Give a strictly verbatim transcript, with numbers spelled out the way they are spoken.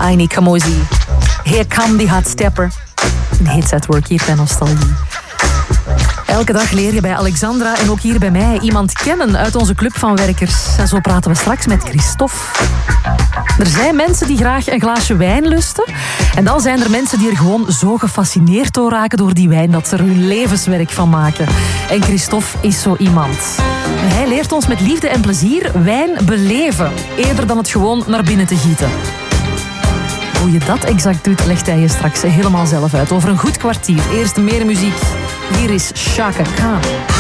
Aini Kamosi. Here come the hot stepper. Een hits at work hier bij Nostalgie. Elke dag leer je bij Alexandra en ook hier bij mij iemand kennen uit onze club van werkers. En zo praten we straks met Christophe. Er zijn mensen die graag een glaasje wijn lusten. En dan zijn er mensen die er gewoon zo gefascineerd door raken door die wijn dat ze er hun levenswerk van maken. En Christophe is zo iemand. En hij leert ons met liefde en plezier wijn beleven. Eerder dan het gewoon naar binnen te gieten. Hoe je dat exact doet, legt hij je straks helemaal zelf uit. Over een goed kwartier. Eerst meer muziek. Hier is Chaka Khan.